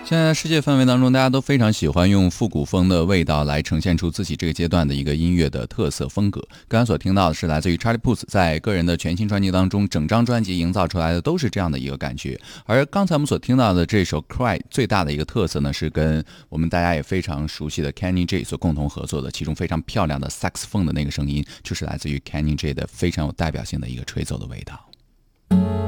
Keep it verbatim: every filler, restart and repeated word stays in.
现在世界范围当中，大家都非常喜欢用复古风的味道来呈现出自己这个阶段的一个音乐的特色风格。刚才所听到的是来自于 Charlie Puth 在个人的全新专辑当中，整张专辑营造出来的都是这样的一个感觉。而刚才我们所听到的这首 Cry 最大的一个特色呢，是跟我们大家也非常熟悉的 Kenny G 所共同合作的，其中非常漂亮的 saxophone 的那个声音，就是来自于 Kenny G 的非常有代表性的一个吹奏的味道。